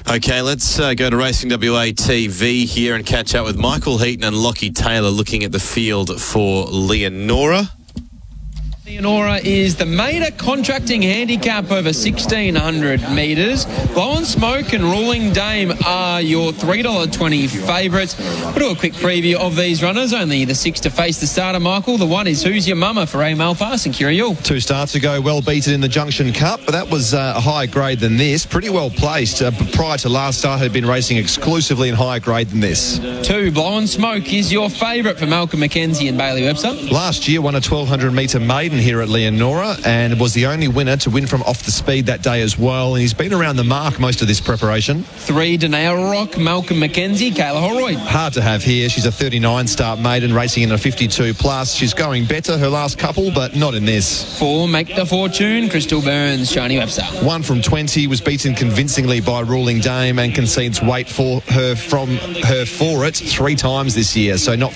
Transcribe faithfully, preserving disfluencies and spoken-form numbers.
Okay, let's uh, go to Racing W A T V here and catch up with Michael Heaton and Lockie Taylor looking at the field for Leonora. Leonora is the Mater Contracting Handicap over sixteen hundred metres. Blowing Smoke and Ruling Dame are your three dollars twenty favourites. We'll do a quick preview of these runners. Only the six to face the starter, Michael. The one is Who's Your Mama for A. Malpass and Kiriel. Two starts ago, well beaten in the Junction Cup, but that was uh, a higher grade than this. Pretty well placed. Uh, prior to last start, had been racing exclusively in higher grade than this. Two, Blowing Smoke is your favourite for Malcolm McKenzie and Bailey Webster. Last year, won a twelve hundred metre maiden here at Leonora and was the only winner to win from off the speed that day as well. And he's been around the mark most of this preparation. Three, Danae Rock, Malcolm McKenzie, Kayla Holroyd. Hard to have here. She's a thirty-nine start maiden racing in a fifty-two plus. She's going better her last couple, but not in this. Four, Make the Fortune, Crystal Burns, Shani Webster. One from twenty, was beaten convincingly by Ruling Dame and concedes weight for her from her for it three times this year. So not